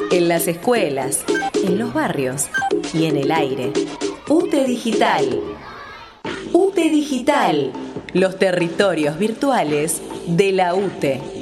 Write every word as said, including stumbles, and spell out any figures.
en las escuelas, en los barrios y en el aire. UTE Digital. UTE Digital. Los territorios virtuales de la UTE.